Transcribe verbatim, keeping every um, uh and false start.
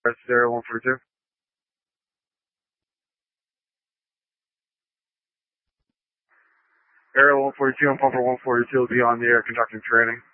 That's Area one forty-two. Area one forty-two and Pumper one forty-two will be on the air conducting training.